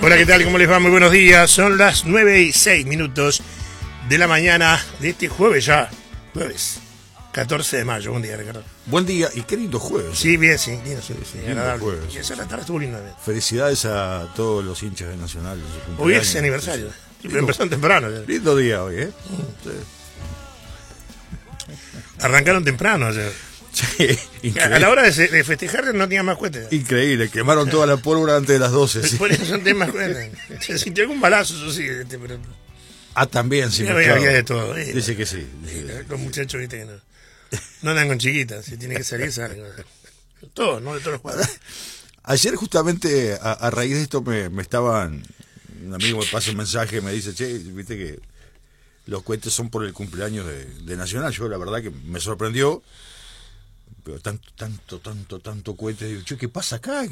Hola, ¿qué tal? ¿Cómo les va? Muy buenos días. Son las 9:06 de la mañana de este jueves ya. Jueves 14 de mayo. Buen día, Ricardo. Buen día y qué lindo jueves. Sí, bien, sí. Lindo, sí, agradable. Jueves. Y esa la tarde estuvo linda. Bien. Felicidades a todos los hinchas de Nacional. Hoy es aniversario. Sí, pero empezaron temprano. Ya. Lindo día hoy, ¿eh? Sí. Arrancaron temprano ayer. Sí, a la hora de festejar no tenía más cohetes. Increíble, quemaron toda la pólvora antes de las 12. Sí. Por eso no tenía más cohetes. Se sintió algún balazo, eso sí. Pero... Ah, también, sí. Había de todo. Dice que sí. Los muchachos, viste que no andan con chiquitas. Si tiene que salir, salen. Todos, ¿no? De todos los cuadros. Ayer justamente a raíz de esto me estaban... Un amigo me pasa un mensaje, me dice, che, viste que los cohetes son por el cumpleaños de Nacional. Yo la verdad que me sorprendió. Pero tanto cohete, digo, che, ¿qué pasa acá?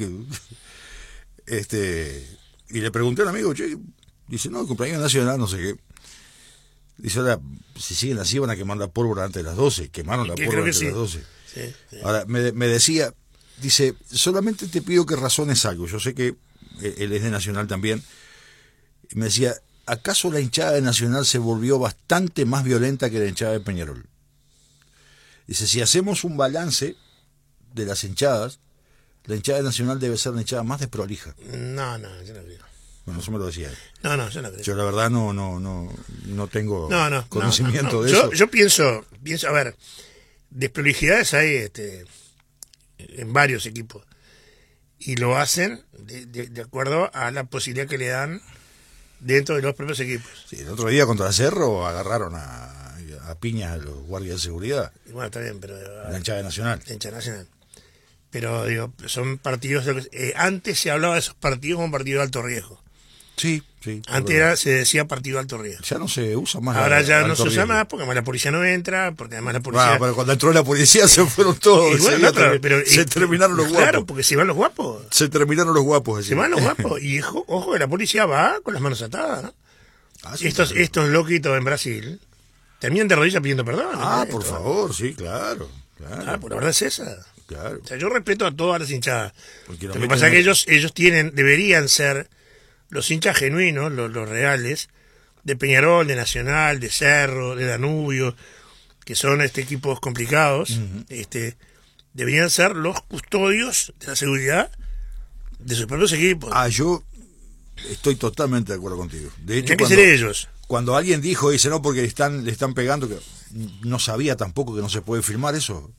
Y le pregunté al amigo, che, dice, no, el cumpleaños nacional, no sé qué. Dice, ahora, si siguen así van a quemar la pólvora antes de las 12, quemaron la pólvora antes de las 12. Sí. Ahora, me decía, dice, solamente te pido que razones algo, yo sé que él es de Nacional también, y me decía, ¿acaso la hinchada de Nacional se volvió bastante más violenta que la hinchada de Peñarol? Dice, si hacemos un balance de las hinchadas, la hinchada de Nacional debe ser la hinchada más desprolija. No, yo no creo. Bueno, eso me lo decía él. No, yo no creo. Yo la verdad no tengo conocimiento de eso. Yo pienso, a ver, desprolijidades hay en varios equipos. Y lo hacen de acuerdo a la posibilidad que le dan dentro de los propios equipos. Sí, el otro día contra Cerro agarraron a piñas a los guardias de seguridad. Bueno, está bien, pero... La hinchada de Nacional. La hinchada nacional. Pero, digo, son partidos... antes se hablaba de esos partidos como partido de alto riesgo. Sí. Antes se decía partido de alto riesgo. Ya no se usa más. Ahora ya no se usa más porque además la policía no entra, porque además la policía... pero cuando entró la policía se fueron todos. Bueno, pero se terminaron los guapos. Claro, porque se van los guapos. Se terminaron los guapos. Se van los guapos. Y ojo que la policía va con las manos atadas, ¿no? Sí, estos loquitos en Brasil terminan de rodillas pidiendo perdón. Por favor, sí, claro. Pues la verdad es esa. Claro. O sea, yo respeto a todas las hinchadas. Lo que pasa es que ellos deberían ser los hinchas genuinos, los reales, de Peñarol, de Nacional, de Cerro, de Danubio, que son equipos complicados, deberían ser los custodios de la seguridad de sus propios equipos. Yo estoy totalmente de acuerdo contigo. De hecho, que ser ellos. Cuando alguien dice, no, porque le están pegando, que no sabía tampoco que no se puede filmar eso.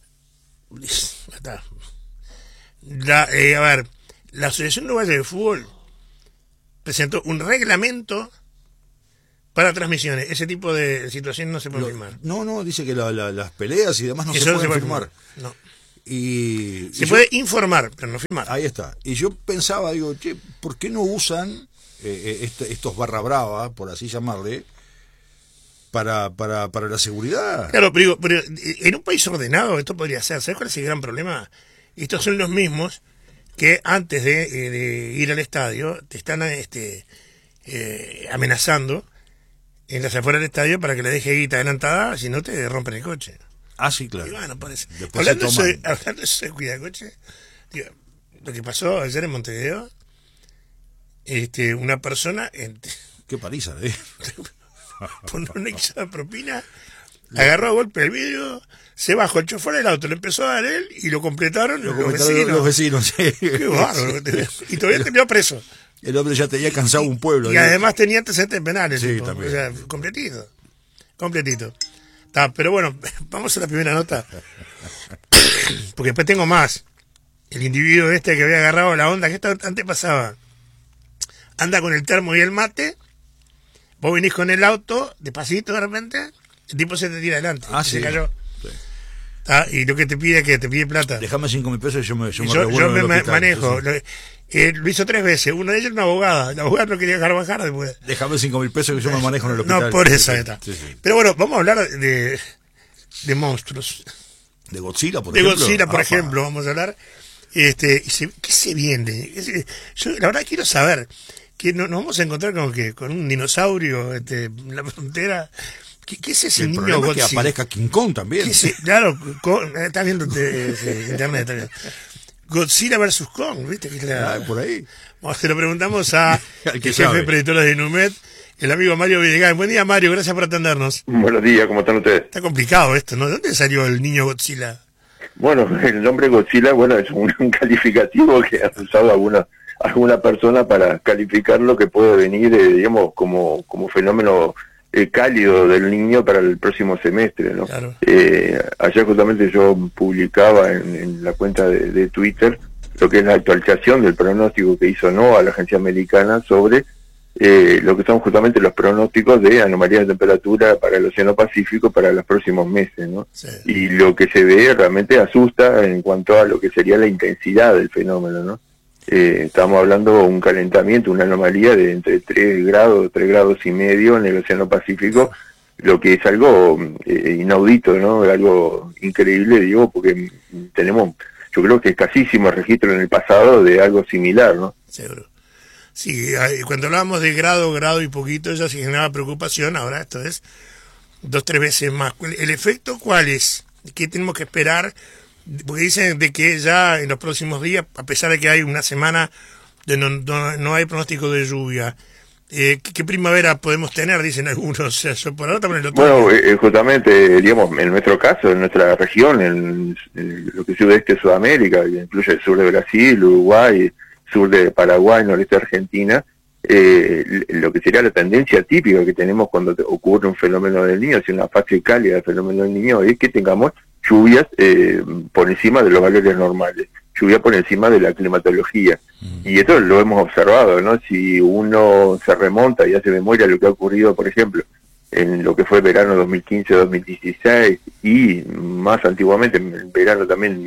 A ver, la Asociación Uruguaya de Fútbol presentó un reglamento para transmisiones. Ese tipo de situaciones no se pueden filmar. No, dice que las peleas y demás no se pueden filmar. No. Y puede informar, pero no filmar. Ahí está. Y yo pensaba, digo, che, ¿por qué no usan estos barra brava, por así llamarle, para la seguridad? Claro, pero en un país ordenado esto podría ser. ¿Sabes cuál es el gran problema? Estos son los mismos que antes de ir al estadio te están amenazando en las afueras del estadio para que le deje guita adelantada, si no te rompen el coche. Sí, claro. Y bueno, parece. Después hablando de eso de cuidacoche, lo que pasó ayer en Montevideo, una persona qué paliza, por una hinchada propina agarró a golpe el vidrio, se bajó el chofer del auto, le empezó a dar él y lo completaron los vecinos. Sí. Qué bárbaro. Y todavía terminó preso. El hombre ya tenía cansado un pueblo. Y además tenía antecedentes penales. Sí, también. O sea, completito. Pero bueno, vamos a la primera nota. Porque después tengo más. El individuo que había agarrado la onda, que esto antes pasaba. Anda con el termo y el mate, vos venís con el auto, despacito de repente, el tipo se te tira adelante, se cayó. Sí. Y lo que te pide, que te pide plata. Déjame 5.000 pesos y yo me manejo. Sí. Lo hizo 3 veces, una de ellas una abogada. La abogada no quería dejar bajar después. Déjame 5.000 pesos que yo me manejo en el hospital. No, por esa está. Sí. Pero bueno, vamos a hablar de monstruos. De Godzilla, por ejemplo. De Godzilla, por ejemplo, vamos a hablar. ¿Qué se vende? Yo la verdad quiero saber que nos vamos a encontrar con un dinosaurio en la frontera. ¿Qué es ese niño Godzilla? Que aparezca King Kong también. Claro, estás viendo internet también. Godzilla versus Kong, ¿viste? Por ahí. Se lo preguntamos a Al que el jefe sabe. de predictores de Numet, el amigo Mario Villegas. Buen día, Mario, gracias por atendernos. Buenos días, ¿cómo están ustedes? Está complicado esto, ¿no? ¿De dónde salió el niño Godzilla? Bueno, el nombre Godzilla, bueno, es un calificativo que ha usado alguna persona para calificar lo que puede venir, digamos, como fenómeno cálido del niño para el próximo semestre, ¿no? Claro. Ayer justamente yo publicaba en la cuenta de Twitter lo que es la actualización del pronóstico que hizo NOAA, la agencia americana, sobre lo que son justamente los pronósticos de anomalías de temperatura para el Océano Pacífico para los próximos meses, ¿no? Sí. Y lo que se ve realmente asusta en cuanto a lo que sería la intensidad del fenómeno, ¿no? Estamos hablando de un calentamiento, una anomalía de entre 3 grados y medio en el Océano Pacífico, lo que es algo inaudito, ¿no? Algo increíble, digo, porque tenemos, yo creo que escasísimo registro en el pasado de algo similar, ¿no? Seguro. Sí, cuando hablábamos de grado y poquito, ya se generaba preocupación, ahora esto es 2-3 veces más. ¿El efecto cuál es? ¿Qué tenemos que esperar? Porque dicen de que ya en los próximos días, a pesar de que hay una semana de no hay pronóstico de lluvia, ¿qué primavera podemos tener? Dicen algunos. O sea, yo por ahora estamos en el otoño. Bueno, justamente, digamos, en nuestro caso, en nuestra región, en lo que es sudeste de Sudamérica, que incluye el sur de Brasil, Uruguay, sur de Paraguay, noreste de Argentina, lo que sería la tendencia típica que tenemos cuando ocurre un fenómeno del Niño, si una fase cálida del fenómeno del Niño, es que tengamos lluvias por encima de los valores normales, lluvia por encima de la climatología. Y esto lo hemos observado, ¿no? Si uno se remonta y hace memoria lo que ha ocurrido, por ejemplo, en lo que fue verano 2015-2016 y más antiguamente, en el verano también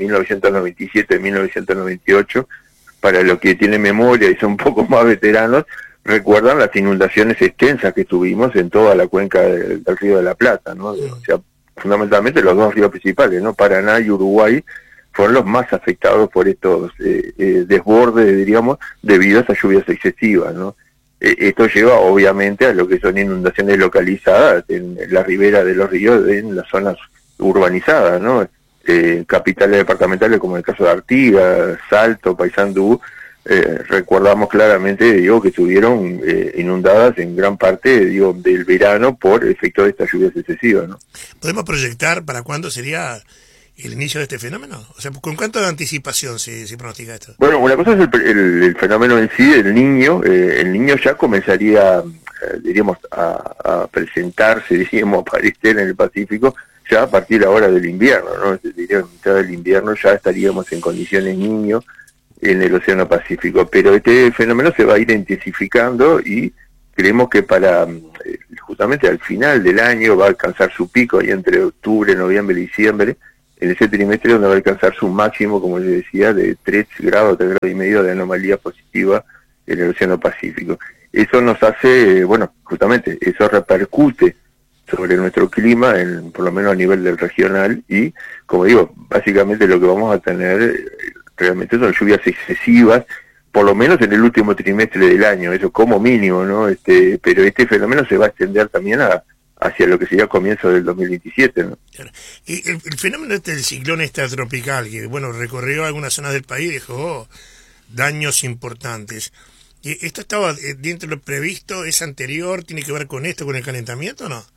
1997-1998, para los que tienen memoria y son un poco más veteranos, recuerdan las inundaciones extensas que tuvimos en toda la cuenca del Río de la Plata, ¿no? O sea, fundamentalmente los dos ríos principales, ¿no? Paraná y Uruguay fueron los más afectados por estos desbordes, diríamos, debido a esas lluvias excesivas, ¿no? Esto lleva obviamente a lo que son inundaciones localizadas en la ribera de los ríos, en las zonas urbanizadas, ¿no? Capitales departamentales como el caso de Artigas, Salto, Paysandú, recordamos claramente, digo, que estuvieron inundadas en gran parte, digo, del verano por efecto de estas lluvias excesivas, ¿no? ¿Podemos proyectar para cuándo sería el inicio de este fenómeno? O sea, ¿con cuánto de anticipación se pronostica esto? Bueno, una cosa es el fenómeno en sí, el niño ya comenzaría, diríamos, a presentarse, diríamos, a aparecer en el Pacífico ya a partir ahora del invierno, ¿no? Diría, a mitad del invierno ya estaríamos en condiciones Niño en el Océano Pacífico, pero este fenómeno se va a ir intensificando y creemos que para justamente al final del año va a alcanzar su pico ahí entre octubre, noviembre y diciembre, en ese trimestre donde va a alcanzar su máximo, como les decía, de 3 grados y medio de anomalía positiva en el Océano Pacífico. Eso nos hace, bueno, justamente, eso repercute sobre nuestro clima, por lo menos a nivel del regional, y, como digo, básicamente lo que vamos a tener realmente son lluvias excesivas, por lo menos en el último trimestre del año, eso como mínimo, ¿no? Pero este fenómeno se va a extender también hacia lo que sería comienzo del 2027, ¿no? Claro. Y el fenómeno del ciclón extratropical, que, bueno, recorrió algunas zonas del país y dejó daños importantes. ¿Y esto estaba dentro de lo previsto? ¿Es anterior? ¿Tiene que ver con esto, con el calentamiento o no?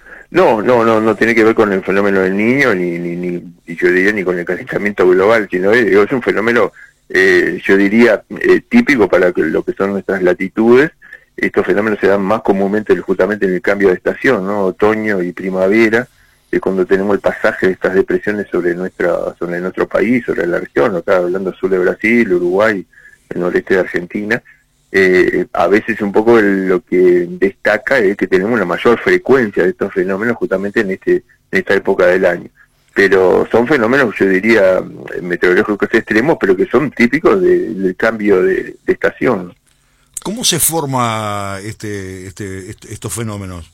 No tiene que ver con el fenómeno del Niño, ni yo diría ni con el calentamiento global, sino es un fenómeno, yo diría, típico para lo que son nuestras latitudes. Estos fenómenos se dan más comúnmente justamente en el cambio de estación, ¿no? Otoño y primavera, cuando tenemos el pasaje de estas depresiones sobre nuestro país, sobre la región, acá hablando sur de Brasil, Uruguay, el noreste de Argentina. A veces un poco lo que destaca es que tenemos una mayor frecuencia de estos fenómenos justamente en esta época del año. Pero son fenómenos, yo diría, meteorológicos extremos, pero que son típicos del cambio de estación. ¿Cómo se forma estos fenómenos?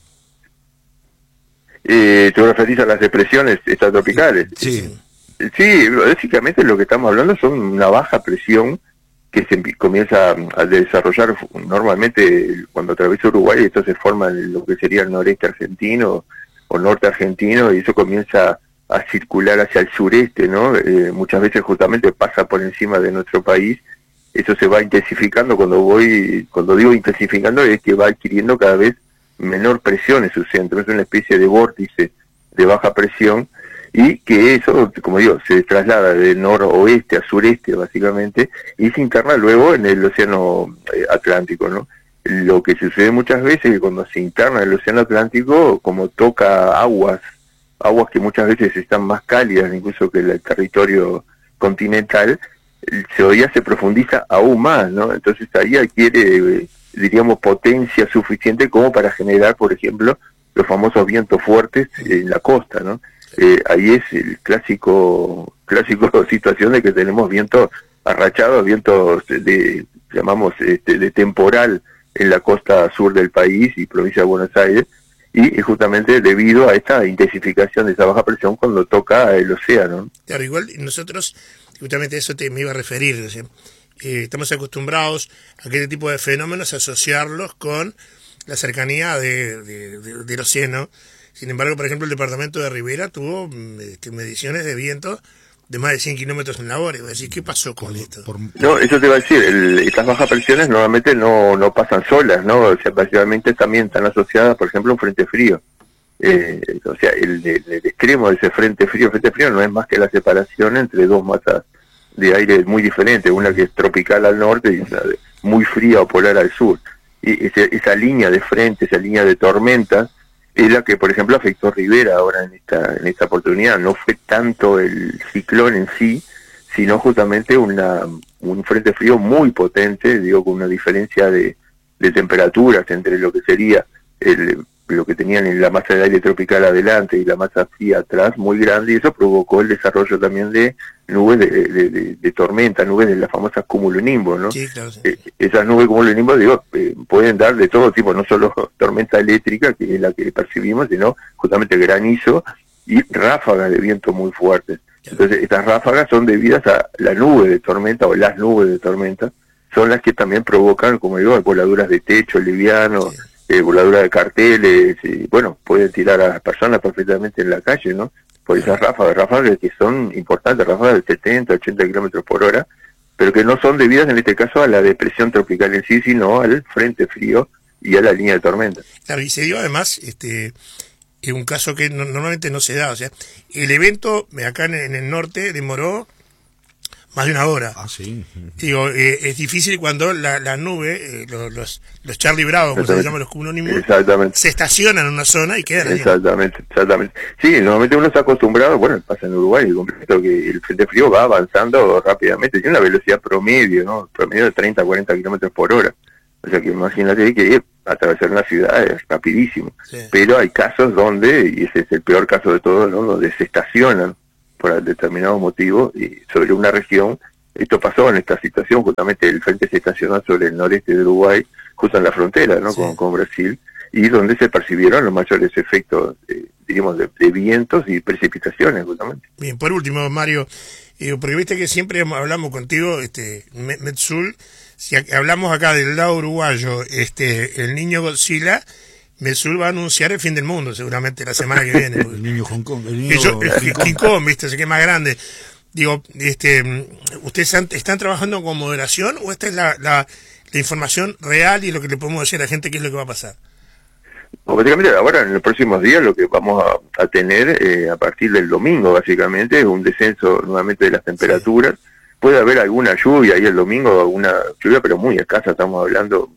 ¿Te referís a las depresiones extratropicales? Sí. Sí, básicamente lo que estamos hablando son una baja presión que se comienza a desarrollar normalmente cuando atraviesa Uruguay. Esto se forma en lo que sería el noreste argentino o norte argentino, y eso comienza a circular hacia el sureste, ¿no? Muchas veces justamente pasa por encima de nuestro país. Eso se va intensificando. Cuando digo intensificando, es que va adquiriendo cada vez menor presión en su centro. Es una especie de vórtice de baja presión, y que eso, como digo, se traslada de noroeste a sureste básicamente, y se interna luego en el océano Atlántico, ¿no? Lo que sucede muchas veces es que cuando se interna en el océano Atlántico, como toca aguas que muchas veces están más cálidas incluso que el territorio continental, todavía se profundiza aún más, ¿no? Entonces ahí adquiere, diríamos, potencia suficiente como para generar, por ejemplo, los famosos vientos fuertes en la costa, ¿no? Ahí es el clásico situación de que tenemos vientos arrachados, vientos llamamos de temporal en la costa sur del país y provincia de Buenos Aires, y es justamente debido a esta intensificación de esa baja presión cuando toca el océano. Claro, igual nosotros, justamente eso me iba a referir, o sea, estamos acostumbrados a este tipo de fenómenos, asociarlos con la cercanía del océano. Sin embargo, por ejemplo, el departamento de Rivera tuvo mediciones de viento de más de 100 kilómetros en la hora. Y voy a decir, ¿qué pasó con esto? No, eso te iba a decir, estas bajas presiones normalmente no pasan solas, ¿no? O sea, básicamente también están asociadas, por ejemplo, a un frente frío. O sea, el extremo de ese frente frío no es más que la separación entre dos masas de aire muy diferentes, una que es tropical al norte y una muy fría o polar al sur. Y esa línea de frente, esa línea de tormentas, es la que, por ejemplo, afectó a Rivera ahora en esta oportunidad. No fue tanto el ciclón en sí, sino justamente un frente frío muy potente, digo, con una diferencia de temperaturas entre lo que sería lo que tenían en la masa de aire tropical adelante y la masa fría atrás, muy grande, y eso provocó el desarrollo también de nubes de tormenta, nubes de las famosas cumulonimbos, ¿no? Sí, claro, sí. Esas nubes cumulonimbos, digo, pueden dar de todo tipo, no solo tormenta eléctrica, que es la que percibimos, sino justamente granizo y ráfagas de viento muy fuertes. Entonces, estas ráfagas son debidas a la nube de tormenta, o las nubes de tormenta, son las que también provocan, como digo, voladuras de techo liviano, voladuras de carteles, y bueno, pueden tirar a las personas perfectamente en la calle, ¿no? Por esas ráfagas que son importantes, ráfagas de 70, 80 kilómetros por hora, pero que no son debidas en este caso a la depresión tropical en sí, sino al frente frío y a la línea de tormenta. Claro, y se dio además un caso que normalmente no se da, o sea, el evento acá en el norte demoró más de una hora. Ah, sí. Digo, es difícil cuando la nube, los Charlie Bravo, como se llaman los cumulonimbus, se estacionan en una zona y quedan ahí. Exactamente. Sí, normalmente uno está acostumbrado, bueno, pasa en Uruguay, completo, que el frente frío va avanzando rápidamente, tiene una velocidad promedio, ¿no? Promedio de 30 a 40 kilómetros por hora. O sea que imagínate que atravesar una ciudad es rapidísimo. Sí. Pero hay casos donde, y ese es el peor caso de todos, ¿no? Donde se estacionan por determinado motivo y sobre una región. Esto pasó en esta situación, justamente el frente se estacionó sobre el noreste de Uruguay, justo en la frontera, ¿no? Sí. con Brasil, y donde se percibieron los mayores efectos, diríamos, de vientos y precipitaciones, justamente. Bien, por último, Mario, porque viste que siempre hablamos contigo, Metzul, si hablamos acá del lado uruguayo, el niño Godzilla, Metzul va a anunciar el fin del mundo seguramente la semana que viene. El niño Hong Kong, el King Kong, viste, sé que es más grande. Digo, ¿ustedes están trabajando con moderación o esta es la información real y lo que le podemos decir a la gente qué es lo que va a pasar? Básicamente ahora en los próximos días lo que vamos a tener a partir del domingo básicamente es un descenso nuevamente de las temperaturas. Sí. Puede haber alguna lluvia ahí el domingo, alguna lluvia, pero muy escasa, estamos hablando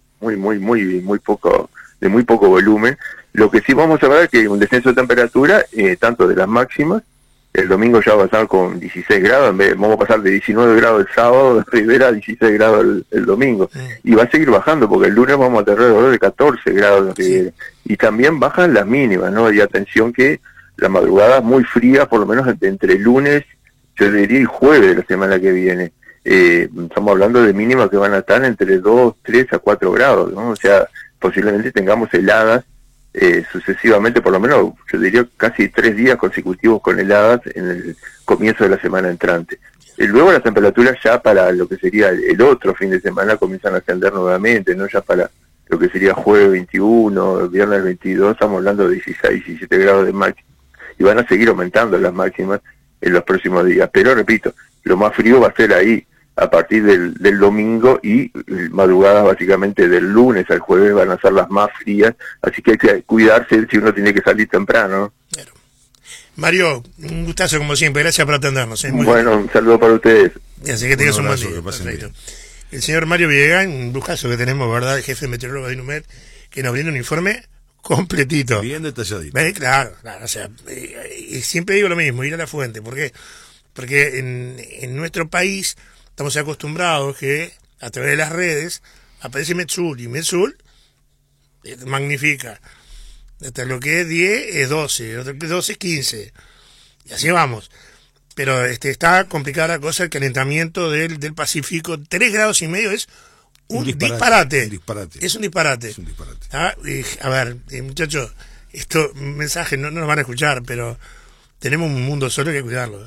muy poco, de muy poco volumen. Lo que sí vamos a ver es que un descenso de temperatura, tanto de las máximas, el domingo ya va a pasar con 16 grados, vamos a pasar de 19 grados el sábado de Rivera a 16 grados el domingo. Y va a seguir bajando, porque el lunes vamos a tener alrededor de 14 grados de Rivera. Y también bajan las mínimas, ¿no? Y atención que la madrugada muy fría, por lo menos entre el lunes, yo diría el jueves de la semana que viene. Estamos hablando de mínimas que van a estar entre 2, 3 a 4 grados, ¿no? O sea, posiblemente tengamos heladas sucesivamente, por lo menos yo diría casi 3 días consecutivos con heladas en el comienzo de la semana entrante. Luego las temperaturas ya para lo que sería el otro fin de semana comienzan a ascender nuevamente, ¿no? Ya para lo que sería jueves 21, viernes 22, estamos hablando de 16, 17 grados de máximo. y van a seguir aumentando las máximas en los próximos días. Pero repito, lo más frío va a ser ahí, a partir del domingo, y madrugadas básicamente del lunes al jueves van a ser las más frías, así que hay que cuidarse si uno tiene que salir temprano. Claro. Mario, un gustazo como siempre, gracias por atendernos. Bueno, un saludo para ustedes. Así que tengas un buen abrazo, día. que pasen Perfecto. bien. El señor Mario Villegas, un lujazo que tenemos, ¿verdad? El jefe meteorólogo de INUMED, que nos brinda un informe completito. Bien detalladito. Claro, o sea, siempre digo lo mismo, ir a la fuente. ¿Por qué? Porque en nuestro país estamos acostumbrados que a través de las redes aparece Metsul, y Metsul magnifica. Hasta lo que es 10 es 12, lo que es 12 es 15. Y así vamos. Pero está complicada la cosa, el calentamiento del Pacífico. 3,5 grados es un disparate. Es un disparate. ¿Ah? A ver, muchachos, mensajes no nos van a escuchar, pero tenemos un mundo solo que cuidarlo.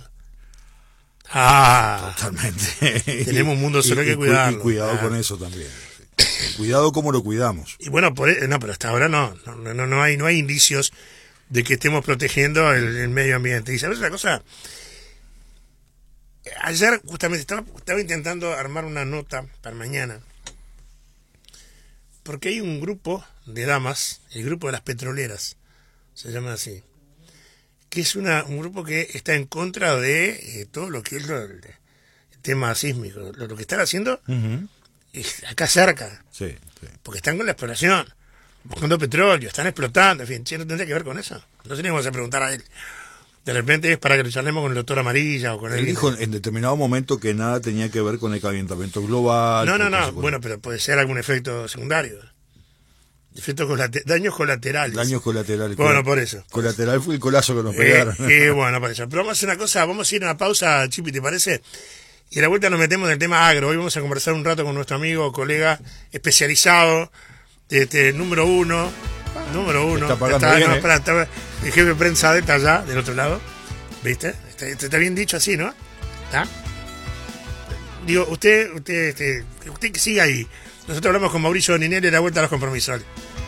Totalmente. Tenemos un mundo solo que cuidarlo. Y cuidado con eso también. Cuidado como lo cuidamos. Y bueno, pero hasta ahora no hay indicios de que estemos protegiendo el medio ambiente. Y ¿sabes una cosa? Ayer justamente estaba intentando armar una nota para mañana, porque hay un grupo de damas, el grupo de las petroleras, se llama así, que es un grupo que está en contra de todo lo que es el tema sísmico, lo que están haciendo acá cerca, sí. porque están con la exploración, buscando petróleo, están explotando, en fin, ¿no tendría que ver con eso? No tenemos que preguntar a él. De repente es para que lo charlemos con el doctor Amarilla o con él. Él dijo en determinado momento que nada tenía que ver con el calentamiento global. No. Bueno, pero puede ser algún efecto secundario. Daños colaterales. Daños colaterales. Bueno, por eso. Colateral fue el colazo que nos pegaron. Bueno, por eso. Pero vamos a hacer una cosa, vamos a ir a una pausa, Chipi, ¿te parece? Y a la vuelta nos metemos en el tema agro. Hoy vamos a conversar un rato con nuestro amigo, colega especializado, número uno. Está pagando bien, el jefe de prensa de allá, del otro lado. ¿Viste? Está bien dicho así, ¿no? ¿Está? Digo, usted que siga ahí. Nosotros hablamos con Mauricio Ninelli, la vuelta a los compromisos.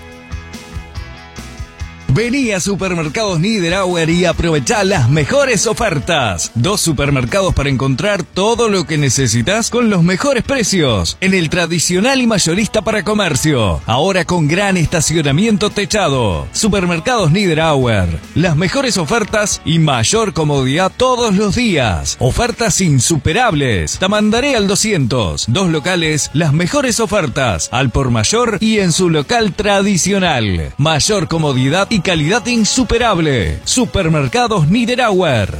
Vení a Supermercados Niederauer y aprovechá las mejores ofertas. 2 supermercados para encontrar todo lo que necesitas con los mejores precios. En el tradicional y mayorista para comercio. Ahora con gran estacionamiento techado. Supermercados Niederauer. Las mejores ofertas y mayor comodidad todos los días. Ofertas insuperables. Tamandaré al 200. 2 locales, las mejores ofertas. Al por mayor y en su local tradicional. Mayor comodidad y calidad insuperable. Supermercados Niederauer.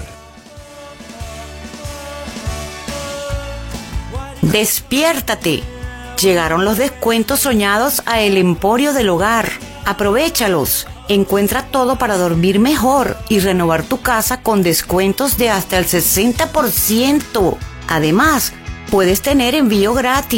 Despiértate. Llegaron los descuentos soñados a El Emporio del Hogar. Aprovéchalos. Encuentra todo para dormir mejor y renovar tu casa con descuentos de hasta el 60%. Además, puedes tener envío gratis.